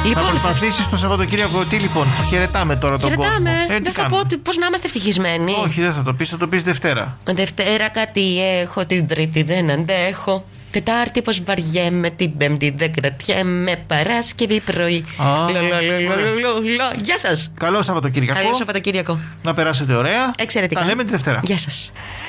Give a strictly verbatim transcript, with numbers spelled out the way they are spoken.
Λοιπόν, θα προσπαθήσεις το Σαββατοκύριακο. Τι λοιπόν, χαιρετάμε τώρα τον κόσμο. χαιρετάμε. Ε, τι Δεν θα κάνουμε? πω πώς να είμαστε ευτυχισμένοι. Όχι, δεν θα το πεις, θα το πεις Δευτέρα. Δευτέρα κάτι έχω, την Τρίτη δεν αντέχω. Τετάρτη πως βαριέμαι, την Πέμπτη δεν κρατιέμαι. Παράσκευη πρωί. Α, Λο, λο, λο, λο, ωραία. λο, λο. Γεια σας. Καλό Σαββατοκύριακο. Καλό Σαββατοκύριακο. Να περάσετε ωραία. Εξαιρετικά. Τα λέμε τη Δευτέρα. Γεια σας.